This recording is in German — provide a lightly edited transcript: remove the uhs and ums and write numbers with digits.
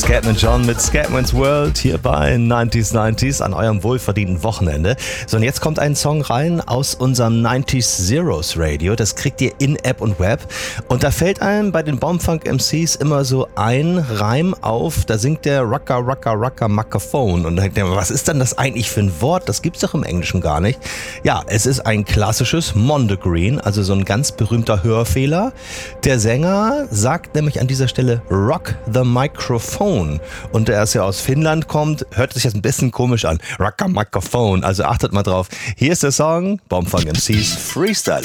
Scatman John mit Scatman's World hier bei 90s an eurem wohlverdienten Wochenende. So, und jetzt kommt ein Song rein aus unserem 90s Zeros Radio. Das kriegt ihr in App und Web. Und da fällt einem bei den Bomfunk MCs immer so ein Reim auf. Da singt der Rucka, Rucka, Rucka, Microphone. Und da denkt man, was ist denn das eigentlich für ein Wort? Das gibt's doch im Englischen gar nicht. Ja, es ist ein klassisches Mondegreen, also so ein ganz berühmter Hörfehler. Der Sänger sagt nämlich an dieser Stelle Rock the Microphone. Und der ist ja aus Finnland kommt, hört sich jetzt ein bisschen komisch an. Rock the Microphone. Also achtet mal drauf. Hier ist der Song Bomfunk MCs Freestyle.